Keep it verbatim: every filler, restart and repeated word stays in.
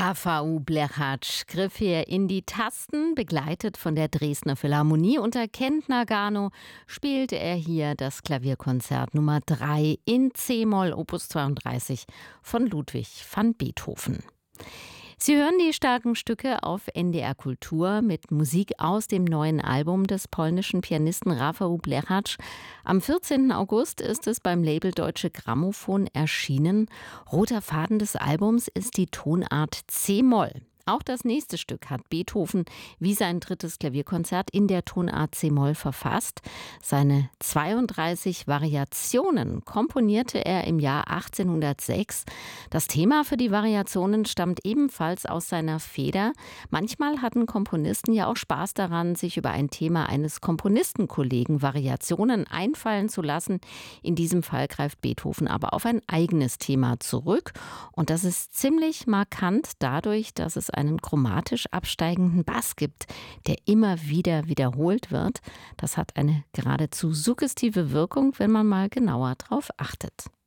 Rafał Blechacz griff hier in die Tasten. Begleitet von der Dresdner Philharmonie unter Kentner-Gano spielte er hier das Klavierkonzert Nummer drei in C-Moll Opus zweiunddreißig von Ludwig van Beethoven. Sie hören die starken Stücke auf N D R Kultur mit Musik aus dem neuen Album des polnischen Pianisten Rafał Blechacz. Am vierzehnten August ist es beim Label Deutsche Grammophon erschienen. Roter Faden des Albums ist die Tonart C-Moll. Auch das nächste Stück hat Beethoven wie sein drittes Klavierkonzert in der Tonart C-Moll verfasst. Seine zweiunddreißig Variationen komponierte er im Jahr achtzehnhundertsechs. Das Thema für die Variationen stammt ebenfalls aus seiner Feder. Manchmal hatten Komponisten ja auch Spaß daran, sich über ein Thema eines Komponistenkollegen Variationen einfallen zu lassen. In diesem Fall greift Beethoven aber auf ein eigenes Thema zurück. Und das ist ziemlich markant dadurch, dass es einen chromatisch absteigenden Bass gibt, der immer wieder wiederholt wird. Das hat eine geradezu suggestive Wirkung, wenn man mal genauer drauf achtet.